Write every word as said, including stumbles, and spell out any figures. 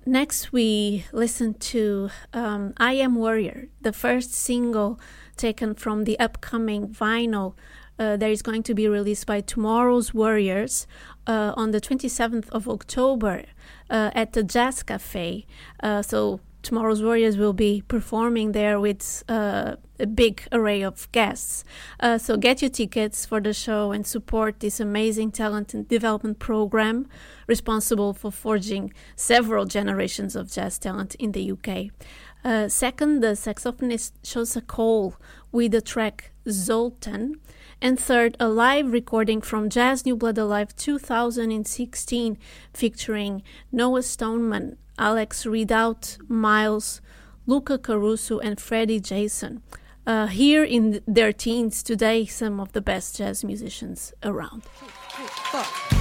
Next, we listen to um, I Am Warrior, the first single taken from the upcoming vinyl uh, that is going to be released by Tomorrow's Warriors uh, on the twenty-seventh of October uh, at the Jazz Cafe. Uh, so Tomorrow's Warriors will be performing there with uh, a big array of guests. Uh, so get your tickets for the show and support this amazing talent and development program responsible for forging several generations of jazz talent in the U K. Uh, second, the saxophonist Xhosa Cole with the track Zoltan. And third, a live recording from Jazz New Blood Alive two thousand sixteen featuring Noah Stoneman, Alex Ridout, Miles, Luca Caruso, and Freddie Jason. Uh, here in their teens today, some of the best jazz musicians around. Two, three, four.